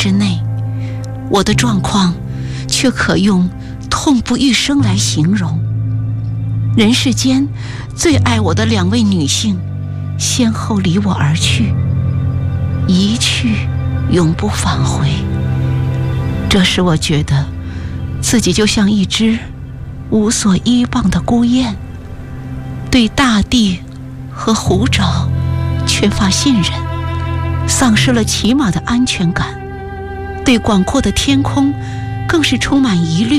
之内，我的状况却可用痛不欲生来形容。人世间最爱我的2位女性先后离我而去，一去永不返回。这使我觉得自己就像一只无所依傍的孤雁，对大地和湖沼缺乏信任，丧失了起码的安全感，对广阔的天空更是充满疑虑。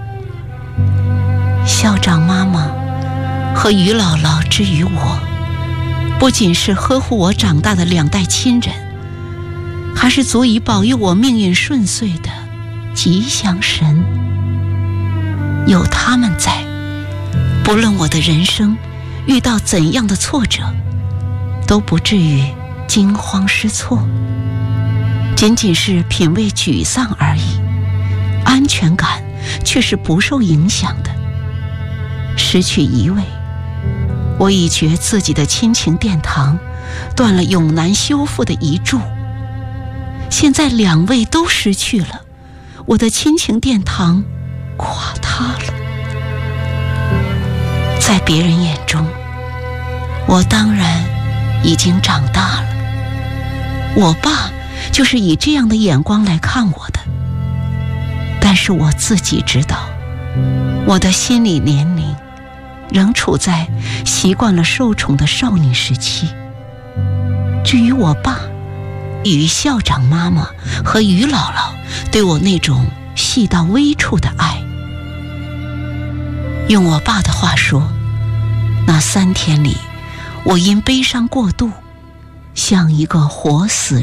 校长妈妈和于姥姥之于我，不仅是呵护我长大的2代亲人，还是足以保佑我命运顺遂的吉祥神。有他们在，不论我的人生遇到怎样的挫折，都不至于惊慌失措，仅仅是品味沮丧而已，安全感却是不受影响的。失去1位，我已觉自己的亲情殿堂断了永难修复的遗柱。现在2位都失去了，我的亲情殿堂垮塌了。在别人眼中，我当然已经长大了，我爸就是以这样的眼光来看我的。但是我自己知道，我的心理年龄仍处在习惯了受宠的少女时期。至于我爸，与校长妈妈和于姥姥对我那种细到微处的爱，用我爸的话说，那3天里，我因悲伤过度，像一个活死